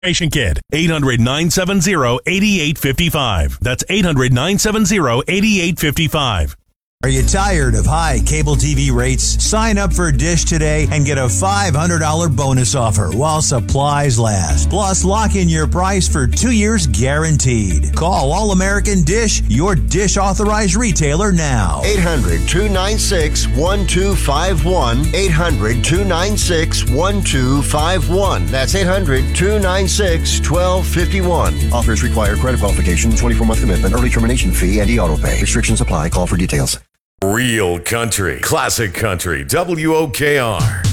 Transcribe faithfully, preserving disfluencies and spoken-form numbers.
Kid. eight hundred, nine seven zero, eight eight five five. That's eight hundred, nine seven zero, eight eight five five. Are you tired of high cable T V rates? Sign up for Dish today and get a five hundred dollars bonus offer while supplies last. Plus, lock in your price for two years guaranteed. Call All American Dish, your Dish authorized retailer now. eight hundred, two nine six, one two five one. eight hundred, two nine six, one two five one. That's eight hundred, two nine six, one two five one. Offers require credit qualification, twenty-four month commitment, early termination fee, and e-auto pay. Restrictions apply. Call for details. Real country, classic country, W O K R.